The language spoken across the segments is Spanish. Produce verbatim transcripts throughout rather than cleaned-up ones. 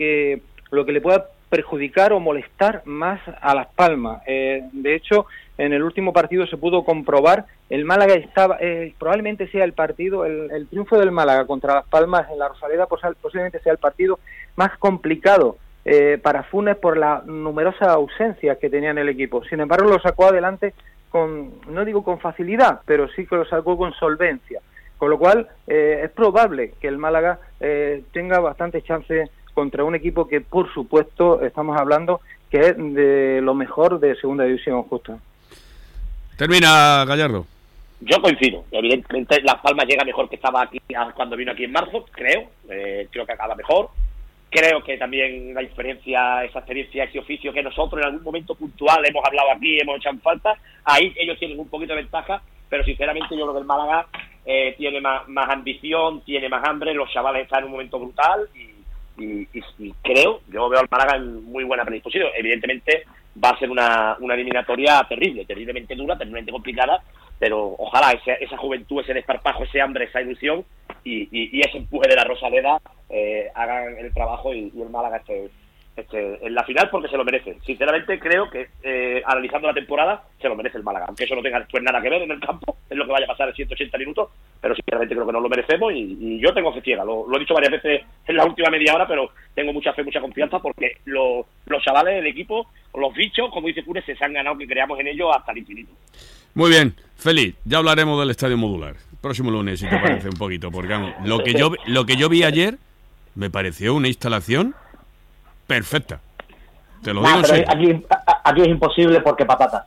que lo que le pueda perjudicar o molestar más a Las Palmas. Eh, de hecho, en el último partido se pudo comprobar, el Málaga estaba, eh, probablemente sea el partido, el, el triunfo del Málaga contra Las Palmas en la Rosaleda posiblemente sea el partido más complicado eh, para Funes por las numerosas ausencias que tenía en el equipo. Sin embargo, lo sacó adelante con, no digo con facilidad, pero sí que lo sacó con solvencia. Con lo cual, eh, es probable que el Málaga eh, tenga bastante chance contra un equipo que, por supuesto, estamos hablando que es de lo mejor de Segunda División, justo. Termina, Gallardo. Yo coincido. Evidentemente, Las Palmas llega mejor que estaba aquí cuando vino aquí en marzo, creo. Eh, creo que acaba mejor. Creo que también la diferencia, esa experiencia, ese oficio que nosotros en algún momento puntual hemos hablado aquí, hemos echado en falta, ahí ellos tienen un poquito de ventaja, pero sinceramente yo creo que el Málaga eh, tiene más, más ambición, tiene más hambre, los chavales están en un momento brutal y Y, y, y creo, yo veo al Málaga en muy buena predisposición. Evidentemente va a ser una, una eliminatoria terrible, terriblemente dura, terriblemente complicada, pero ojalá ese, esa juventud, ese desparpajo, ese hambre, esa ilusión y, y, y ese empuje de la Rosaleda eh, hagan el trabajo y, y el Málaga esté, esté en la final porque se lo merece. Sinceramente creo que eh, analizando la temporada se lo merece el Málaga, aunque eso no tenga pues nada que ver en el campo, es lo que vaya a pasar en ciento ochenta minutos, pero sinceramente creo que nos lo merecemos y, y yo tengo fe ciega, lo, lo he dicho varias veces en la última media hora, pero tengo mucha fe, mucha confianza porque lo, los chavales del equipo, los bichos, como dice Funes, se han ganado que creamos en ellos hasta el infinito. Muy bien, Félix, ya hablaremos del Estadio Modular el próximo lunes, si te parece un poquito, porque vamos, lo que yo lo que yo vi ayer me pareció una instalación perfecta. Te lo nah, digo en serio. Aquí, aquí es imposible porque patata.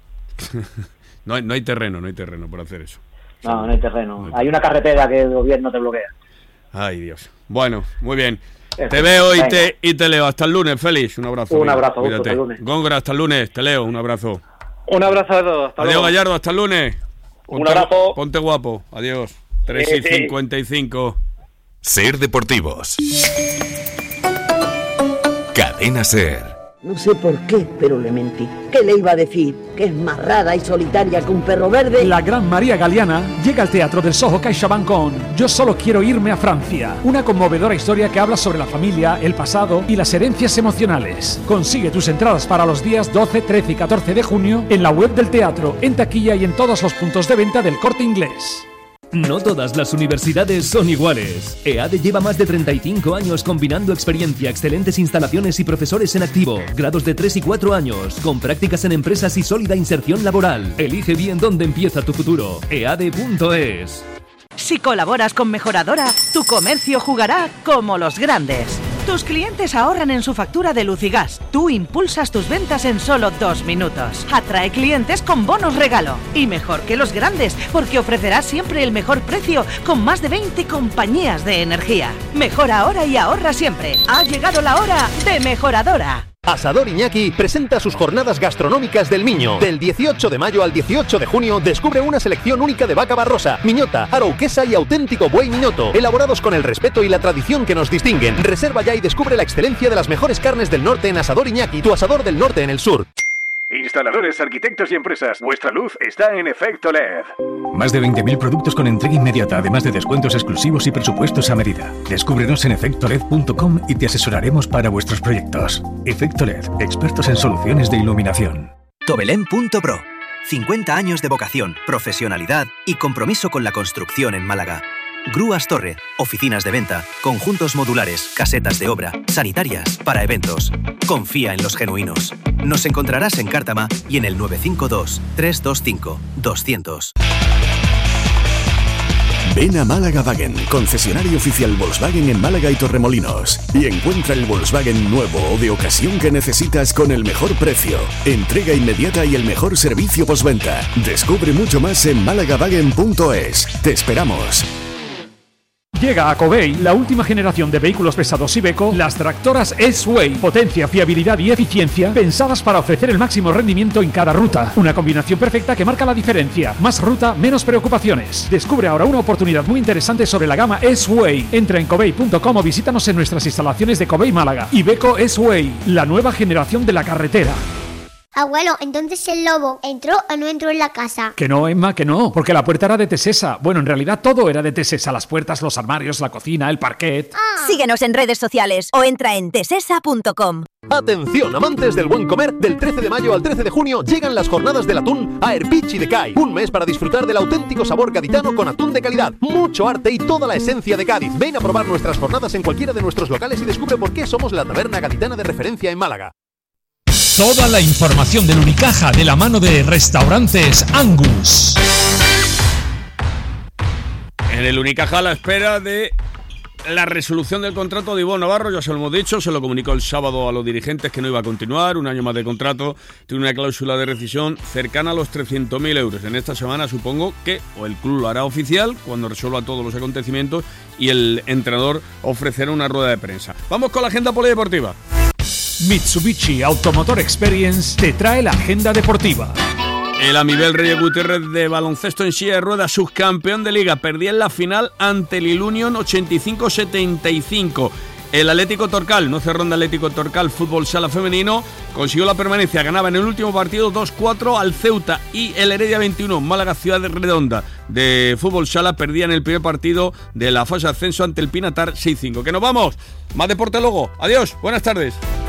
no, hay, no hay terreno, no hay terreno para hacer eso. No, no hay terreno. No hay hay terreno. una carretera que el gobierno te bloquea. Ay, Dios. Bueno, muy bien. Eso. Te veo y Venga. te, y te leo. Hasta el lunes, Félix. Un abrazo. Un amigo. abrazo, Cuídate. hasta el lunes. Góngora, hasta el lunes. Te leo. Un abrazo. Un abrazo a todos. Hasta Adiós, luego. Gallardo. Hasta el lunes. Un abrazo. Ponte guapo. Adiós. tres Sí, y sí. cincuenta y cinco. Ser Deportivos. Cadena Ser. No sé por qué, pero le mentí. ¿Qué le iba a decir? Que es más rara y solitaria que un perro verde. La gran María Galeana llega al Teatro del Soho CaixaBank con Yo solo quiero irme a Francia. Una conmovedora historia que habla sobre la familia, el pasado y las herencias emocionales. Consigue tus entradas para los días doce, trece y catorce de junio en la web del teatro, en taquilla y en todos los puntos de venta del Corte Inglés. No todas las universidades son iguales. EADE lleva más de treinta y cinco años combinando experiencia, excelentes instalaciones y profesores en activo, grados de tres y cuatro años, con prácticas en empresas y sólida inserción laboral. Elige bien dónde empieza tu futuro. E A D E punto es. Si colaboras con Mejoradora, tu comercio jugará como los grandes. Tus clientes ahorran en su factura de luz y gas. Tú impulsas tus ventas en solo dos minutos. Atrae clientes con bonos regalo. Y mejor que los grandes, porque ofrecerás siempre el mejor precio con más de veinte compañías de energía. Mejora ahora y ahorra siempre. Ha llegado la hora de Mejoradora. Asador Iñaki presenta sus jornadas gastronómicas del Miño. Del dieciocho de mayo al dieciocho de junio descubre una selección única de vaca barrosa, miñota, arauquesa y auténtico buey miñoto, elaborados con el respeto y la tradición que nos distinguen. Reserva ya y descubre la excelencia de las mejores carnes del norte en Asador Iñaki, tu asador del norte en el sur. Instaladores, arquitectos y empresas, vuestra luz está en Efecto L E D. Más de veinte mil productos con entrega inmediata, además de descuentos exclusivos y presupuestos a medida. Descúbrenos en efecto led punto com y te asesoraremos para vuestros proyectos. Efecto L E D, expertos en soluciones de iluminación. Tobelén punto pro. cincuenta años de vocación, profesionalidad y compromiso con la construcción en Málaga. Grúas Torre, oficinas de venta, conjuntos modulares, casetas de obra, sanitarias, para eventos. Confía en los genuinos. Nos encontrarás en Cártama y en el nueve cinco dos, tres dos cinco, dos cero cero. Ven a Málaga Wagen, concesionario oficial Volkswagen en Málaga y Torremolinos, y encuentra el Volkswagen nuevo o de ocasión que necesitas con el mejor precio, entrega inmediata y el mejor servicio postventa. Descubre mucho más en málaga wagen punto es. Te esperamos. Llega a Covey la última generación de vehículos pesados Iveco, las tractoras S-Way. Potencia, fiabilidad y eficiencia pensadas para ofrecer el máximo rendimiento en cada ruta. Una combinación perfecta que marca la diferencia. Más ruta, menos preocupaciones. Descubre ahora una oportunidad muy interesante sobre la gama S-Way. Entra en covey punto com o visítanos en nuestras instalaciones de Covey Málaga. Iveco S-Way, la nueva generación de la carretera. Abuelo, entonces el lobo ¿entró o no entró en la casa? Que no, Emma, que no, porque la puerta era de Tesesa. Bueno, en realidad todo era de Tesesa, las puertas, los armarios, la cocina, el parquet. Ah. Síguenos en redes sociales o entra en tesesa punto com. Atención, amantes del buen comer, del trece de mayo al trece de junio llegan las jornadas del atún a Erpichi de Cai. Un mes para disfrutar del auténtico sabor gaditano con atún de calidad, mucho arte y toda la esencia de Cádiz. Ven a probar nuestras jornadas en cualquiera de nuestros locales y descubre por qué somos la taberna gaditana de referencia en Málaga. Toda la información del Unicaja de la mano de Restaurantes Angus. En el Unicaja a la espera de la resolución del contrato de Ivonne Navarro, ya se lo hemos dicho, se lo comunicó el sábado a los dirigentes que no iba a continuar, un año más de contrato, tiene una cláusula de rescisión cercana a los trescientos mil euros. En esta semana supongo que o el club lo hará oficial cuando resuelva todos los acontecimientos y el entrenador ofrecerá una rueda de prensa. Vamos con la agenda polideportiva. Mitsubishi Automotor Experience te trae la agenda deportiva. El Amibel Reyes Gutiérrez de baloncesto en silla de ruedas, subcampeón de liga, perdía en la final ante el Ilunion ochenta y cinco setenta y cinco. El Atlético Torcal, no cerrón de Atlético Torcal, fútbol sala femenino, consiguió la permanencia, ganaba en el último partido dos cuatro al Ceuta, y el Heredia veintiuno, Málaga Ciudad Redonda, de fútbol sala, perdía en el primer partido de la fase de ascenso ante el Pinatar seis cinco. ¡Que nos vamos! Más deporte luego. Adiós, buenas tardes.